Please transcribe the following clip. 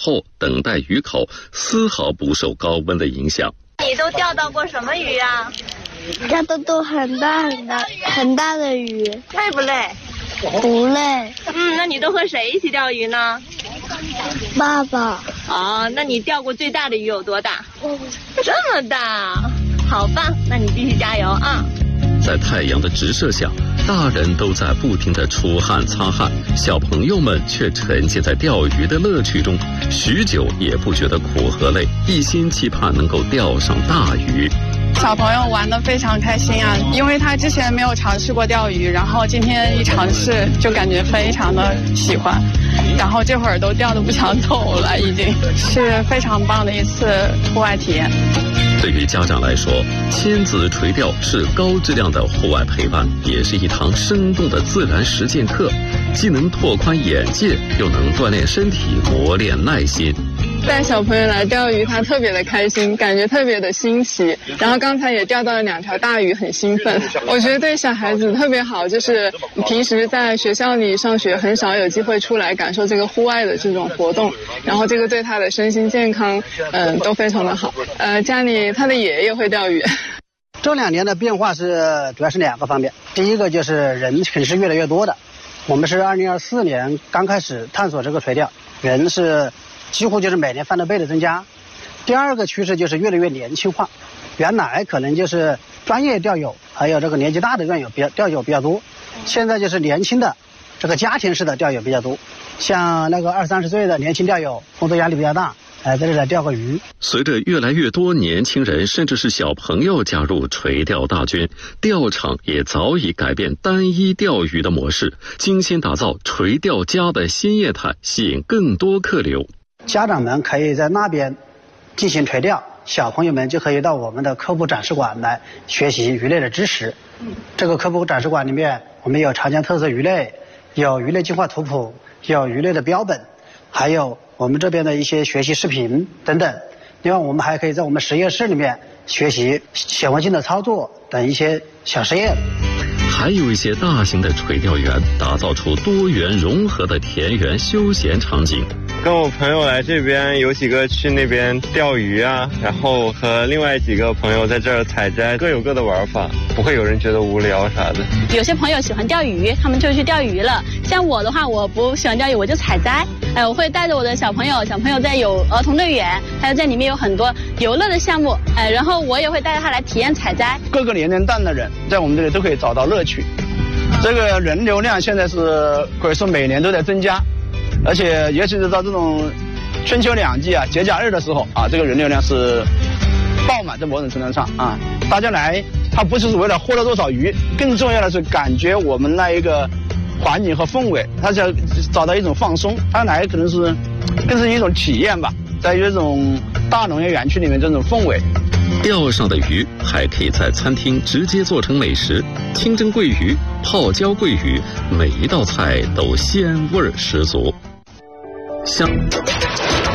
后等待鱼口，丝毫不受高温的影响。 你都钓到过什么鱼啊？ 钓到很大的鱼。 累不累？ 不累。 那你都和谁一起钓鱼呢？ 爸爸。 那你钓过最大的鱼有多大？这么大，好棒！那你继续加油啊！ 在太阳的直射下，大人都在不停地出汗擦汗，小朋友们却沉浸在钓鱼的乐趣中，许久也不觉得苦和累，一心期盼能够钓上大鱼。 小朋友玩得非常开心啊，因为他之前没有尝试过钓鱼，然后今天一尝试就感觉非常的喜欢，然后这会儿都钓得不想走了，已经是非常棒的一次户外体验。 对于家长来说，亲子垂钓是高质量的户外陪伴，也是一堂生动的自然实践课，既能拓宽眼界，又能锻炼身体，磨练耐心。 带小朋友来钓鱼，他特别的开心，感觉特别的新奇。然后刚才也钓到了2条大鱼，很兴奋。我觉得对小孩子特别好，就是平时在学校里上学，很少有机会出来感受这个户外的这种活动，然后这个对他的身心健康，都非常的好。家里他的爷爷会钓鱼。 这2年的变化主要是2个方面。第一个就是人肯定是越来越多的，我们是2024年刚开始探索这个垂钓，人是几乎就是每年翻了倍的增加。第二个趋势就是越来越年轻化，原来可能就是专业钓友还有这个年纪大的钓友比较多，现在就是年轻的这个家庭式的钓友比较多，像那个20-30岁的年轻钓友工作压力比较大，在这里来钓个鱼。 随着越来越多年轻人甚至是小朋友加入垂钓大军，钓场也早已改变单一钓鱼的模式，精心打造垂钓家的新业态，吸引更多客流。 家长们可以在那边进行垂钓，小朋友们就可以到我们的科普展示馆来学习鱼类的知识。这个科普展示馆里面，我们有长江特色鱼类，有鱼类进化图谱，有鱼类的标本，还有我们这边的一些学习视频等等。另外我们还可以在我们实验室里面学习显微镜的操作等一些小实验。 还有一些大型的垂钓园，打造出多元融合的田园休闲场景。 跟我朋友来这边，有几个去那边钓鱼啊，然后和另外几个朋友在这儿采摘，各有各的玩法，不会有人觉得无聊啥的。 有些朋友喜欢钓鱼，他们就去钓鱼了。像我的话，我不喜欢钓鱼，我就采摘。我会带着我的小朋友在有儿童乐园，还有在里面有很多游乐的项目，然后我也会带着他来体验采摘。 各个年龄段的人在我们这里都可以找到乐趣。这个人流量现在是可以说每年都在增加，而且尤其是到这种春秋两季啊、节假日的时候啊，这个人流量是爆满，在某种程度上啊，大家来他不是为了获得多少鱼，更重要的是感觉我们那一个环境和氛围，他想找到一种放松，他来可能是更是一种体验吧，在于这种大农业园区里面这种氛围。 钓上的鱼还可以在餐厅直接做成美食，清蒸桂鱼、泡椒桂鱼，每一道菜都鲜味十足。